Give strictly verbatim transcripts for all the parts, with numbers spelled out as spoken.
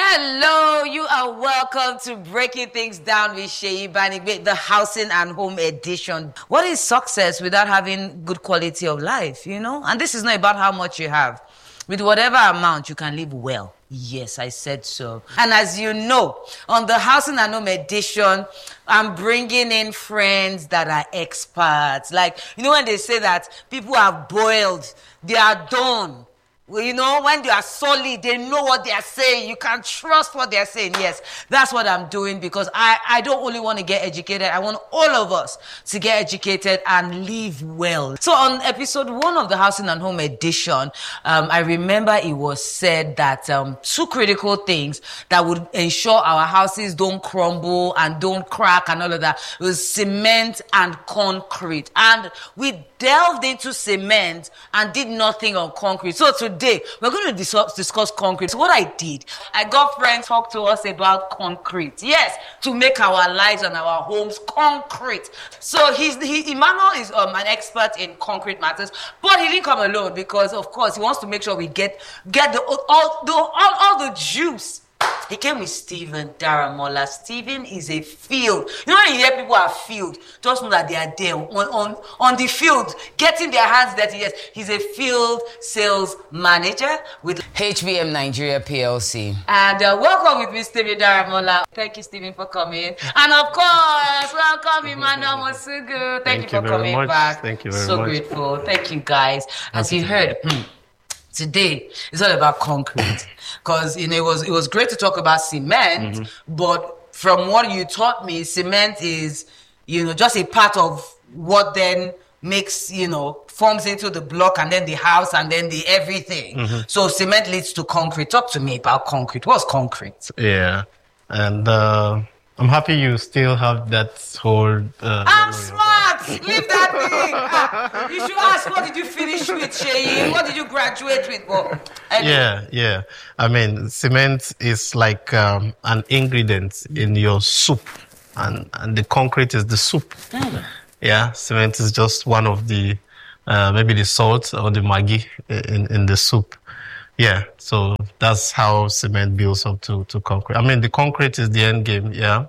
Hello, you are welcome to Breaking Things Down with Seyi Banigbe, the Housing and Home Edition. What is success without having good quality of life, you know? And this is not about how much you have. With whatever amount, you can live well. Yes, I said so. And as you know, on the Housing and Home Edition, I'm bringing in friends that are experts. Like, you know when they say that people are boiled, they are done. Well, you know, when they are solid, they know what they are saying. You can trust what they are saying. Yes, that's what I'm doing because I, I don't only want to get educated. I want all of us to get educated and live well. So on episode one of the Housing and Home Edition, um, I remember it was said that um, two critical things that would ensure our houses don't crumble and don't crack and all of that was cement and concrete. And we delved into cement and did nothing on concrete. So today, we're going to dis- discuss concrete. So what I did, I got friends talk to us about concrete. Yes, to make our lives and our homes concrete. So he's, he, Emmanuel is um, an expert in concrete matters, but he didn't come alone because, of course, he wants to make sure we get, get the, all, the, all, all the juice. He came with Stephen Daramola. Stephen is a field. You know when you hear people are field, just know that they are there on, on, on the field, getting their hands dirty. Yes, he's a field sales manager with H V M Nigeria P L C. And uh, welcome with me, Stephen Daramola. Thank you, Stephen, for coming. And of course, welcome Emmanuel Mosugu. Thank, Thank you for you coming much. back. Thank you very so much. So grateful. Thank you, guys. As you heard, today it's all about concrete because you know it was it was great to talk about cement, mm-hmm. but from what you taught me, cement is you know just a part of what then makes you know forms into the block and then the house and then the everything. Mm-hmm. So cement leads to concrete. Talk to me about concrete. What's concrete? Yeah, and uh, I'm happy you still have that whole. Uh, I'm smart. Leave that thing. Ah, you should ask, what did you finish with, Seyi? What did you graduate with? Well, anyway. Yeah, yeah. I mean, cement is like um, an ingredient in your soup, and, and the concrete is the soup. Mm. Yeah, cement is just one of the, uh, maybe the salt or the Maggi in, in the soup. Yeah, so that's how cement builds up to, to concrete. I mean, the concrete is the end game, yeah,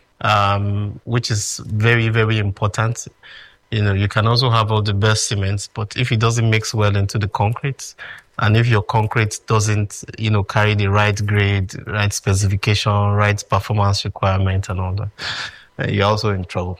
um, which is very, very important. You know, you can also have all the best cements, but if it doesn't mix well into the concrete, and if your concrete doesn't, you know, carry the right grade, right specification, right performance requirement and all that, uh, you're also in trouble.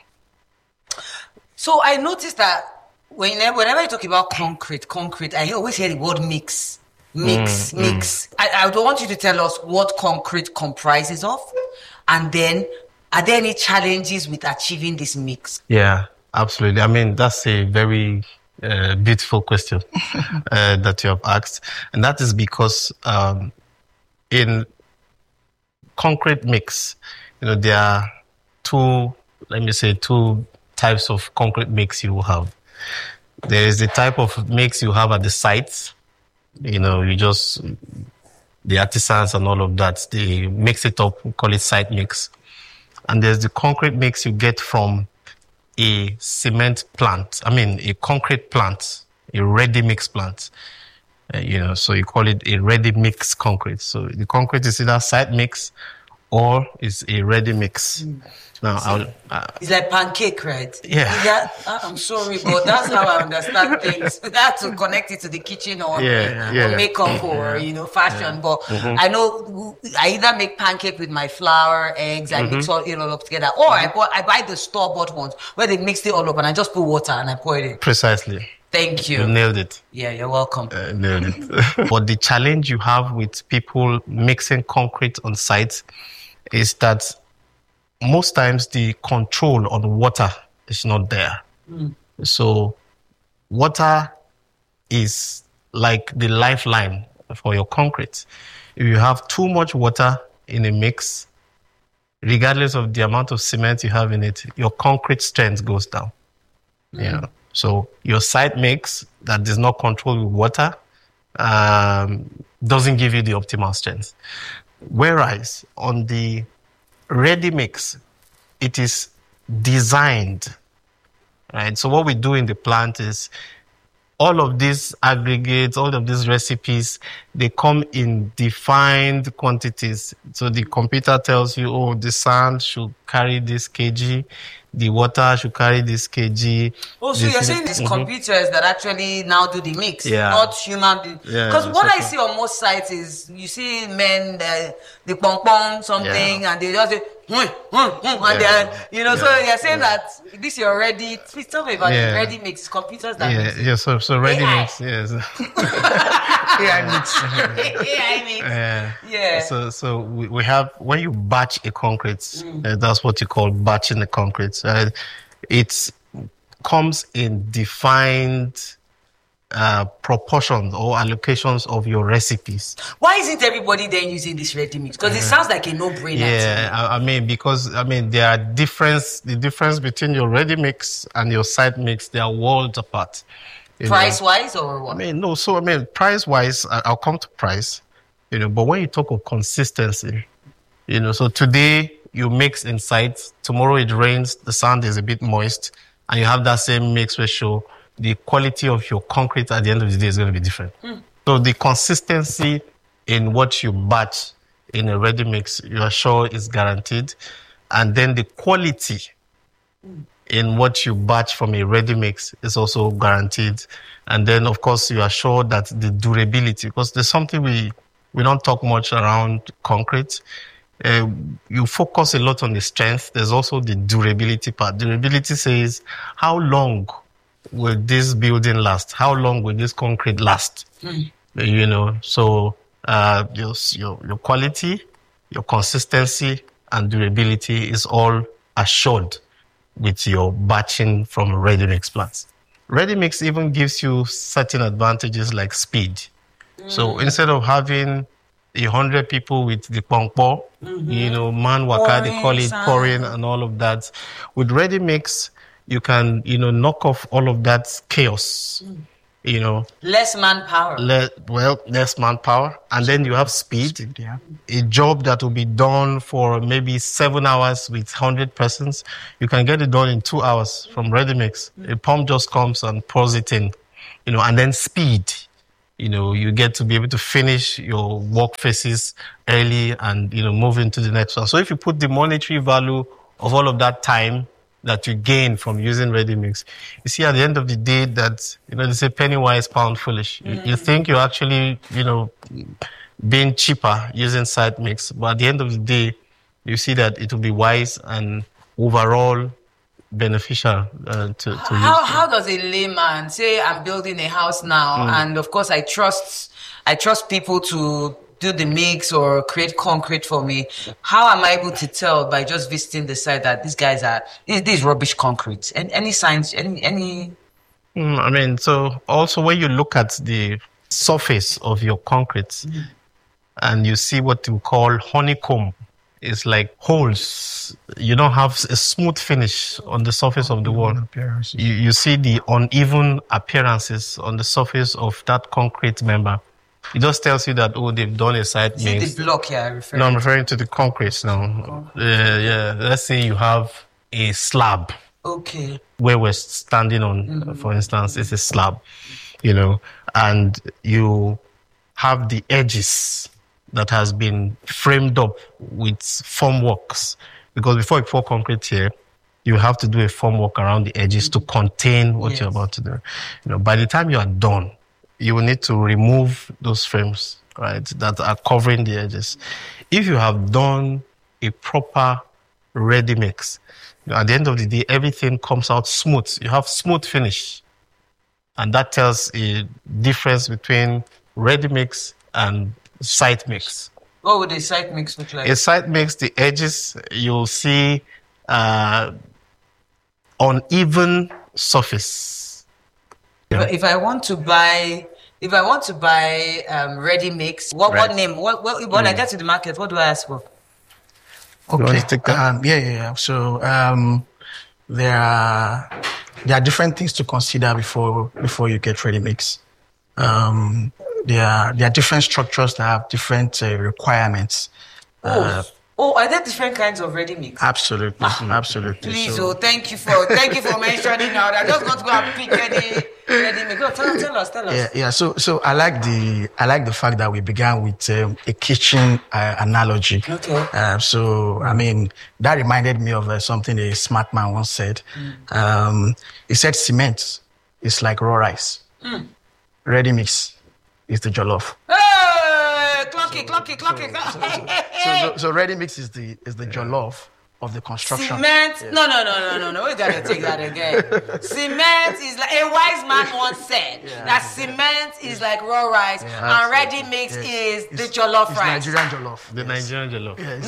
So I noticed that whenever, whenever you talk about concrete, concrete, I always hear the word mix. Mix, mm, mix. Mm. I, I don't want you to tell us what concrete comprises of, and then are there any challenges with achieving this mix? Yeah, absolutely. I mean, that's a very uh, beautiful question uh, that you have asked, and that is because um, in concrete mix, you know, there are two, let me say, two types of concrete mix you will have. There is the type of mix you have at the sites. You know, you just, the artisans and all of that, they mix it up, we call it site mix. And there's the concrete mix you get from a cement plant. I mean, a concrete plant, a ready mix plant. Uh, you know, so you call it a ready mix concrete. So the concrete is either site mix or it's a ready mix. Mm. Now, See, I'll, uh, it's like pancake, right? Yeah. That, I'm sorry, but that's how I understand things. You have to connect it to the kitchen or, yeah, yeah. or makeup or, you know, fashion. Yeah. But mm-hmm. I know I either make pancake with my flour, eggs, I mm-hmm. mix all it all up together. Or mm-hmm. I, buy, I buy the store-bought ones where they mix it all up and I just put water and I pour it in. Precisely. Thank you. You nailed it. Yeah, you're welcome. Uh, nailed it. But the challenge you have with people mixing concrete on site is that most times the control on water is not there. Mm. So water is like the lifeline for your concrete. If you have too much water in a mix, regardless of the amount of cement you have in it, your concrete strength goes down. Mm. You know? So your site mix that is not controlled with water um, doesn't give you the optimal strength. Whereas on the ready mix, it is designed, right? So what we do in the plant is all of these aggregates, all of these recipes, they come in defined quantities. So the computer tells you, oh, the sand should carry this kg, the water should carry this kg. Oh, so this, you're saying these mm-hmm. computers that actually now do the mix, yeah. not human beings? Because yeah, what exactly. I see on most sites is you see men, uh, they pong pong something, yeah. and they just say, mm, mm, mm, and yeah. then, you know, yeah. so you're saying yeah. that this you're ready. Please tell me about yeah. the ready mix, computers that yeah, mix. Yeah, so, so ready A I. mix, yes. A I mix. A I mix. Yeah. yeah. So, so we, we have, when you batch a concrete, mm. uh, that's what you call batching the concrete. Uh, it comes in defined uh, proportions or allocations of your recipes. Why isn't everybody then using this ready mix? Because it sounds like a no-brainer. Yeah, I, I mean, because I mean, there are difference. The difference between your ready mix and your side mix, they are worlds apart. Price-wise, or what? I mean, no. So I mean, price-wise, I'll come to price. You know, but when you talk of consistency, you know, so today you mix in sight, tomorrow it rains, the sand is a bit moist, and you have that same mix ratio, the quality of your concrete at the end of the day is going to be different. Mm. So the consistency in what you batch in a ready mix, you are sure is guaranteed. And then the quality mm. in what you batch from a ready mix is also guaranteed. And then, of course, you are sure that the durability, because there's something we, we don't talk much around concrete. Uh, you focus a lot on the strength. There's also the durability part. Durability says, how long will this building last? How long will this concrete last? Mm. You know, so uh, your, your your quality, your consistency, and durability is all assured with your batching from ready mix plants. Ready mix even gives you certain advantages like speed. Mm. So instead of having a hundred people with the pongpo, mm-hmm. you know, man waka, they call it pouring and all of that. With ready mix, you can, you know, knock off all of that chaos, mm. you know. Less manpower. Le- well, less manpower. And then you have speed. speed yeah. A job that will be done for maybe seven hours with one hundred persons, you can get it done in two hours from ready mix. Mm. A pump just comes and pours it in, you know, and then speed. You know, you get to be able to finish your work phases early and, you know, move into the next one. So if you put the monetary value of all of that time that you gain from using ready mix, you see at the end of the day that, you know, they say penny wise, pound foolish. Mm-hmm. You, you think you're actually, you know, being cheaper using side mix, but at the end of the day, you see that it will be wise and overall beneficial uh, to, to how use. How does a layman say I'm building a house now, mm. and of course I trust I trust people to do the mix or create concrete for me? How am I able to tell by just visiting the site that these guys are this, this is rubbish concrete? And any signs? Any any? Mm, I mean, so also when you look at the surface of your concrete, mm. and you see what we call honeycomb. It's like holes. You don't have a smooth finish on the surface of the wall. You, you see the uneven appearances on the surface of that concrete member. It just tells you that, oh, they've done a side mix. Is it the block here? I'm referring no, I'm referring to the concrete now. Uh, yeah, let's say you have a slab. Okay. Where we're standing on, mm-hmm. for instance, it's a slab, you know, and you have the edges that has been framed up with formworks. Because before you pour concrete here, you have to do a formwork around the edges to contain what yes. you're about to do. You know, by the time you are done, you will need to remove those frames, right, that are covering the edges. If you have done a proper ready mix, you know, at the end of the day, everything comes out smooth. You have smooth finish. And that tells a difference between ready mix and site mix. What would a site mix look like? A site mix, the edges, you'll see uh, uneven surface. Yeah. If I want to buy, if I want to buy um, ready mix, what right. what name? What, what when mm. I get to the market, what do I ask for? Okay. Um, yeah, yeah, yeah. So um, there are there are different things to consider before before you get ready mix. Um, There are, there are different structures that have different uh, requirements. Uh, Oh, are there different kinds of ready mix? Absolutely, ah, absolutely. Please, so, oh, thank you for thank you for mentioning now. I just want to go and pick ready ready mix. Go, tell, tell us, tell us. Yeah, yeah. So, so I like the I like the fact that we began with um, a kitchen uh, analogy. Okay. Uh, so, I mean, that reminded me of uh, something a smart man once said. Mm. Um, he said, "Cement is like raw rice. Mm. Ready mix is the jollof." Hey, clock it, clock it, clock it. So, so, so, so, so ready mix is the is the jollof of the construction. Cement? Yes. No, no, no, no, no, no. We gotta take that again. Cement is like a wise man once said yeah, that yeah. cement is like raw rice yeah, and ready mix yes. is it's, the jollof it's rice. Nigerian jollof. The yes. Nigerian jollof. Yes.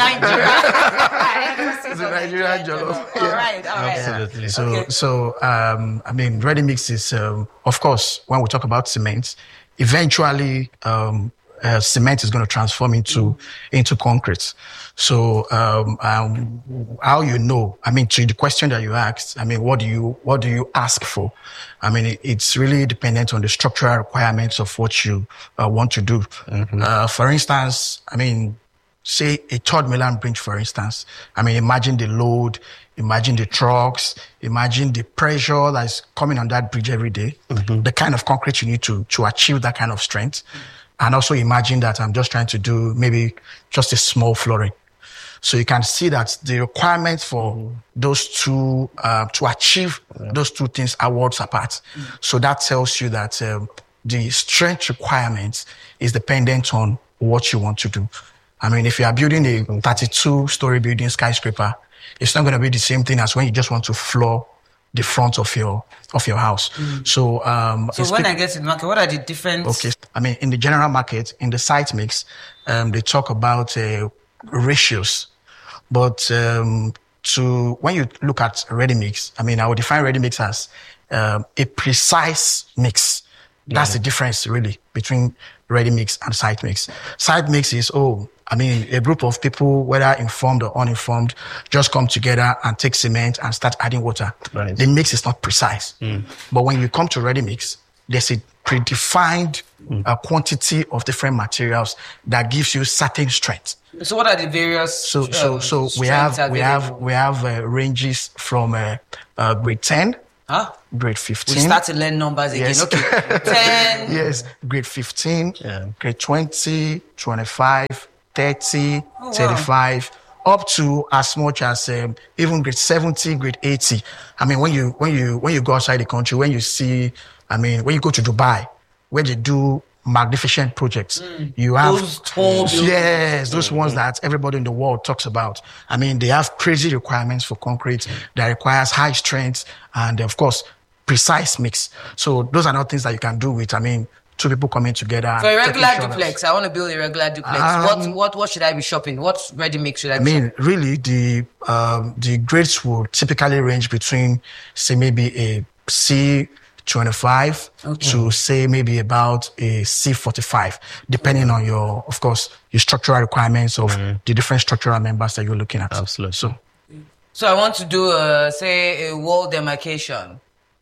Nigerian. It's the Nigerian jollof. jollof. All right, all right. Absolutely. Yeah. So, okay. so um, I mean, ready mix is, um, of course, when we talk about cement, eventually. Um, Uh, cement is going to transform into into concrete. So um, um, how you know? I mean, to the question that you asked, I mean, what do you what do you ask for? I mean, it, it's really dependent on the structural requirements of what you uh, want to do. Mm-hmm. Uh, for instance, I mean, say a third mainland bridge, for instance. I mean, imagine the load, imagine the trucks, imagine the pressure that's coming on that bridge every day. Mm-hmm. The kind of concrete you need to to achieve that kind of strength. And also imagine that I'm just trying to do maybe just a small flooring. So you can see that the requirements for mm. those two, uh, to achieve yeah. those two things are worlds apart. Mm. So that tells you that um, the strength requirements is dependent on what you want to do. I mean, if you are building a thirty-two story building skyscraper, it's not going to be the same thing as when you just want to floor the front of your of your house. Mm. So, um, so when I get to the market, what are the different? Okay, I mean, in the general market, in the site mix, um, they talk about uh, ratios, but um, to when you look at ready mix, I mean, I would define ready mix as um, a precise mix. That's yeah. the difference really between ready mix and site mix. Site mix is oh. I mean, a group of people, whether informed or uninformed, just come together and take cement and start adding water. Right. The mix is not precise. Mm. But when you come to ready mix, there's a predefined mm. uh, quantity of different materials that gives you certain strength. So what are the various? So, uh, so, so we have, we have, we have uh, ranges from uh, uh, grade ten. Huh? Grade fifteen. We start to learn numbers again. Yes. Okay. ten. Yes. Grade fifteen. Yeah. Grade twenty, twenty-five. thirty, oh, wow. thirty-five, up to as much as um, even grade seventy, grade eighty. I mean, when you when you when you go outside the country, when you see, I mean, when you go to Dubai, where they do magnificent projects, mm. you have those tall buildings. Yes, those mm-hmm. ones that everybody in the world talks about. I mean, they have crazy requirements for concrete that requires high strength and, of course, precise mix. So those are not things that you can do with. I mean. Two people coming together. For a regular duplex, I want to build a regular duplex. Um, what what what should I be shopping? What ready mix should I? I be mean, shopping? really, the um, the grades will typically range between, say, maybe a C twenty-five okay. to say maybe about a C forty-five, depending on your, of course, your structural requirements of mm. the different structural members that you're looking at. Absolutely. So, so I want to do, a, say, a wall demarcation.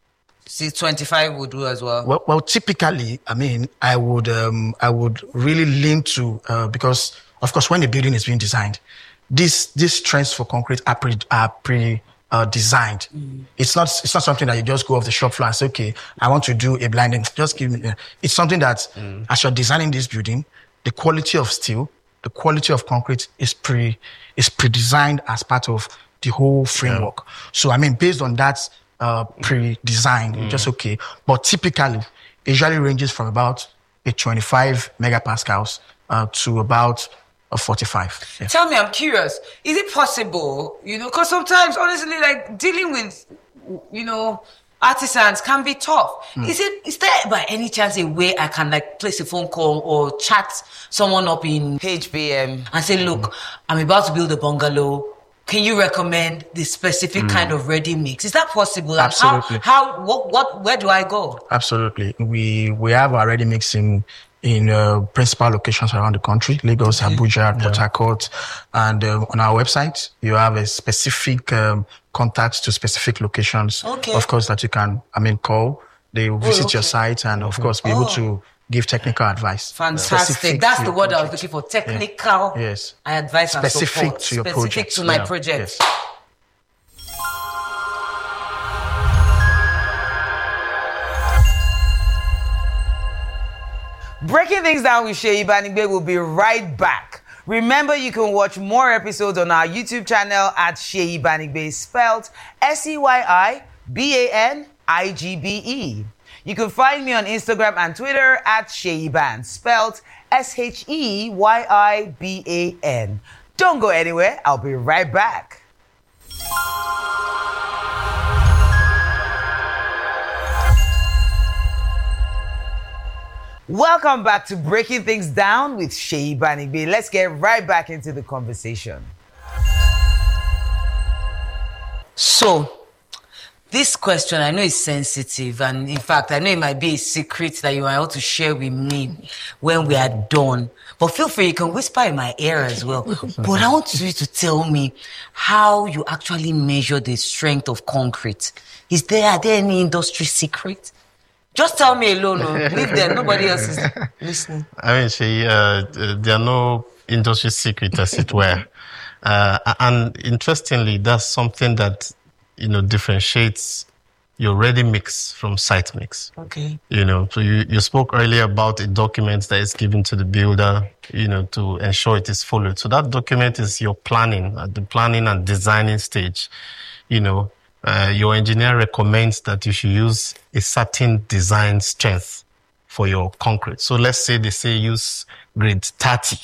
C twenty-five would do as well. Well, well, typically, I mean, I would, um, I would really lean to uh, because, of course, when the building is being designed, these these strengths for concrete are pre are pre uh, designed. Mm. It's not it's not something that you just go off the shop floor and say, okay, I want to do a blinding. Just give me. Uh, it's something that, mm. as you're designing this building, the quality of steel, the quality of concrete is pre is pre-designed as part of the whole framework. Yeah. So, I mean, based on that. Uh, pre-designed, mm. just okay. But typically, it usually ranges from about a twenty-five megapascals uh, to about a forty-five. Yeah. Tell me, I'm curious. Is it possible, you know, because sometimes, honestly, like dealing with, you know, artisans can be tough. Mm. Is it? Is there by any chance a way I can like place a phone call or chat someone up in H B M and say, look, mm. I'm about to build a bungalow. Can you recommend the specific mm. kind of ready mix? Is that possible? Absolutely. How, how, what, what, where do I go? Absolutely. We, we have our ready mix in, in uh, principal locations around the country, Lagos, okay. Abuja, yeah. Port Harcourt. And um, on our website, you have a specific um, contacts to specific locations. Okay. Of course, that you can, I mean, call. They will visit oh, okay. your site and, of course, be oh. able to give technical advice. Fantastic. Specific That's to the your word I was project. looking for. Technical Yeah. Yes. advice Specific and support. to your Specific project. to my Yeah. project. Yes. Breaking Things Down with Seyi Banigbe will be right back. Remember, you can watch more episodes on our YouTube channel at Seyi Banigbe, spelled S E Y I B A N I G B E. You can find me on Instagram and Twitter at Seyi Ban, spelled S H E Y I B A N. Don't go anywhere. I'll be right back. Welcome back to Breaking Things Down with Seyi Banigbe. Let's get right back into the conversation. So, this question, I know is sensitive, and in fact, I know it might be a secret that you might want to share with me when we are done. But feel free, you can whisper in my ear as well. But I want you to tell me how you actually measure the strength of concrete. Is there, are there any industry secret? Just tell me alone, no? Leave them, nobody else is listening. I mean, she, uh, there are no industry secret, as it were. Uh, and interestingly, that's something that, you know, differentiates your ready mix from site mix. Okay. You know, so you, you spoke earlier about a document that is given to the builder, you know, to ensure it is followed. So that document is your planning, at the planning and designing stage. You know, uh, your engineer recommends that you should use a certain design strength for your concrete. So let's say they say use grade thirty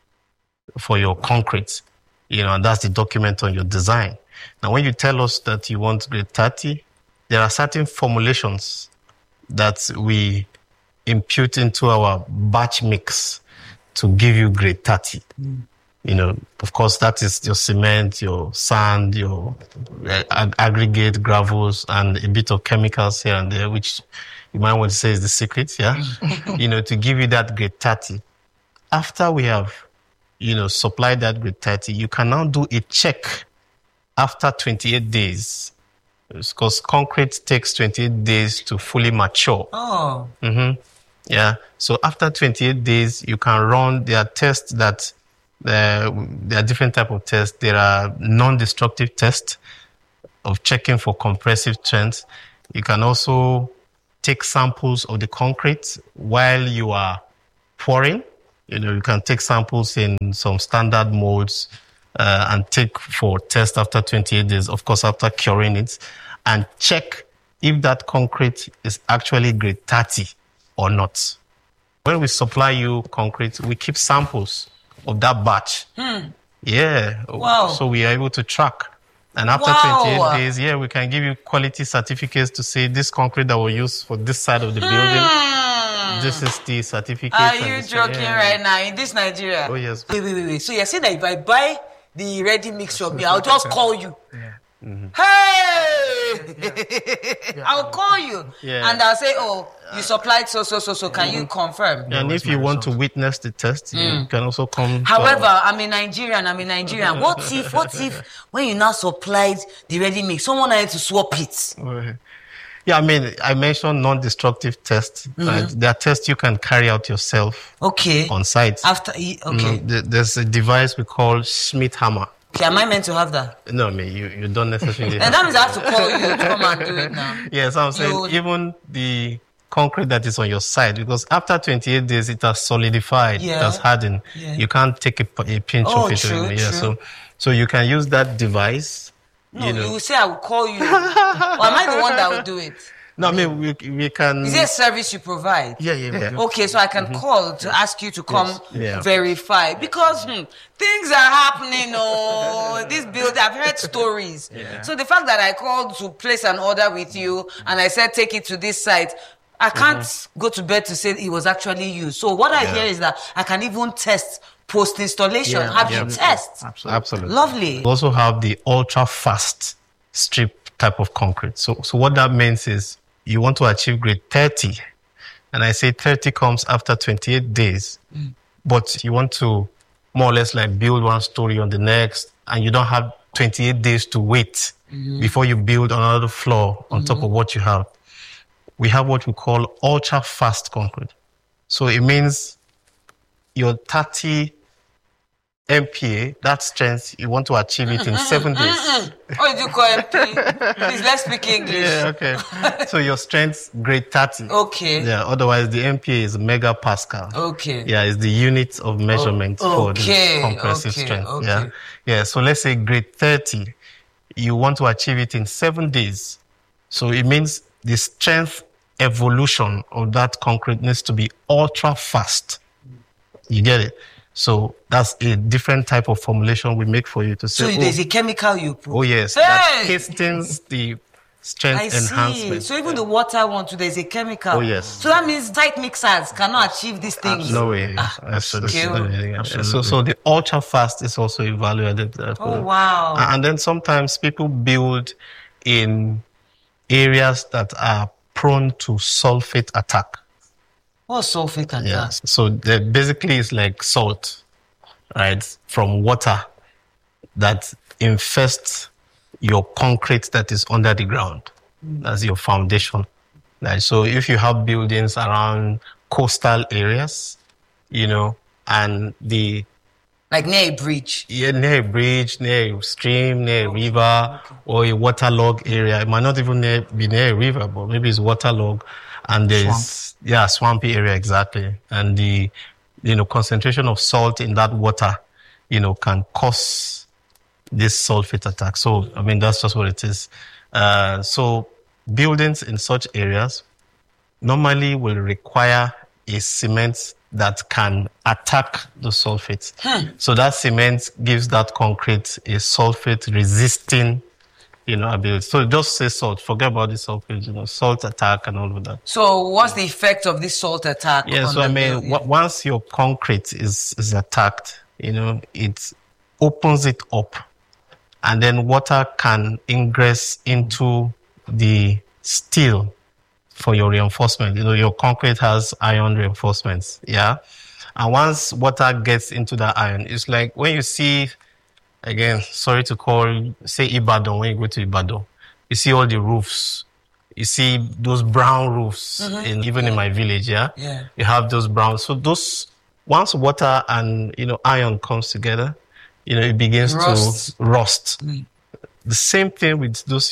for your concrete, you know, and that's the document on your design. Now, when you tell us that you want grade thirty, there are certain formulations that we impute into our batch mix to give you grade thirty. Mm. You know, of course, that is your cement, your sand, your ag- aggregate, gravels, and a bit of chemicals here and there, which you might want to say is the secret, yeah? You know, to give you that grade thirty. After we have, you know, supplied that grade thirty, you can now do a check after twenty-eight days. Because concrete takes twenty-eight days to fully mature. Oh. Mm-hmm. Yeah. So after twenty-eight days, you can run, there are tests that, uh, there are different type of tests. There are non-destructive tests of checking for compressive strength. You can also take samples of the concrete while you are pouring. You know, you can take samples in some standard molds uh, and take for test after twenty-eight days, of course, after curing it, and check if that concrete is actually grade thirty or not. When we supply you concrete, we keep samples of that batch. Hmm. Yeah. Wow. So we are able to track. And after Wow. twenty-eight days, yeah, we can give you quality certificates to say this concrete that we use for this side of the building. Hmm. This is the certificate. Are and you this- joking yeah. right now in this Nigeria? Oh, yes. Wait, wait, wait, wait. So you're saying that if I buy the ready mix from you, I'll just call you. Yeah. Hey! I'll call you. Yeah. And I'll say, oh, you supplied so, so, so, so. Can you confirm? And if you want to witness the test, you can also come. to However, our- I'm a Nigerian, I'm a Nigerian. What if, what if, when you now supplied the ready mix, someone had to swap it? yeah, I mean, I mentioned non-destructive tests. Right? There are tests you can carry out yourself Okay. on site. After, okay. Mm, th- There's a device we call Schmidt hammer. Okay, am I meant to have that? No, I mean, you, you don't necessarily. And that means I have to call you to come and do it now. Yes, I'm saying You- even the concrete that is on your side, because after twenty-eight days it has solidified, Yeah. it has hardened. Yeah. You can't take a, p- a pinch Oh, of it. true, anymore. Yeah, true. so so you can use that device. No, you you, know. will say I will call you. Or am I the one that will do it? No, I mean we we can. Is there a service you provide? Yeah, yeah, Yeah. yeah. Okay, so I can call to ask you to come Yeah. verify because hmm, things are happening. Oh, this build, I've heard stories. So the fact that I called to place an order with you and I said take it to this site, I can't go to bed to say it was actually you. So what I Yeah. hear is that I can even test post installation. Yeah, Have yeah. you test? Absolutely. Absolutely. Lovely. We also have the ultra fast strip type of concrete. So so what that means is you want to achieve grade thirty, and I say thirty comes after twenty-eight days, but you want to more or less like build one story on the next, and you don't have twenty-eight days to wait before you build another floor on top of what you have. We have what we call ultra fast concrete. So it means your thirty M P A, that strength, you want to achieve it in seven days. What do you call M P A? Please, let's speak English. Yeah, okay. So your strength, grade thirty. Okay. Yeah, otherwise the M P A is megapascal. Okay. Yeah, it's the unit of measurement Oh, for okay, the compressive okay, strength. okay. Yeah. Yeah, so let's say grade thirty, you want to achieve it in seven days. So it means the strength evolution of that concrete needs to be ultra fast. You get it? So that's a different type of formulation we make for you to say, So oh, there's a chemical you put. oh yes, Hey! that hastens the strength I see. enhancement. So even the water one too, there's a chemical. Oh, yes. So that means tight mixers cannot achieve these things. No way. Ah, Absolutely. okay. Yeah. So, so the ultra fast is also evaluated. uh, Oh, wow. And then sometimes people build in areas that are prone to sulfate attack. What's sulfate and Yes. So the, basically it's like salt, right, from water that infests your concrete that is under the ground. That's your foundation. Right? So if you have buildings around coastal areas, you know, and the like near a bridge. yeah, near a bridge, near a stream, near a river, or a waterlogged area. It might not even near, be near a river, but maybe it's waterlogged, and there's Swamp. yeah, swampy area exactly, and the you know concentration of salt in that water, you know, can cause this sulfate attack. So I mean that's just what it is. Uh, so buildings in such areas normally will require a cement that can attack the sulfate. Hmm. So that cement gives that concrete a sulfate resisting, you know, ability. So just say salt. Forget about the sulfate, you know, salt attack and all of that. So what's the effect of this salt attack? Yeah, on so I the mean, building? w- once your concrete is, is attacked, you know, it opens it up, and then water can ingress into the steel for your reinforcement. You know, your concrete has iron reinforcements, yeah? And once water gets into that iron, it's like when you see, again, sorry to call, say Ibadan, when you go to Ibadan, you see all the roofs. You see those brown roofs, mm-hmm. in, even yeah. in my village, yeah? Yeah. You have those brown. So those, once water and, you know, iron comes together, you know, it begins Rust. to rust. Mm. The same thing with those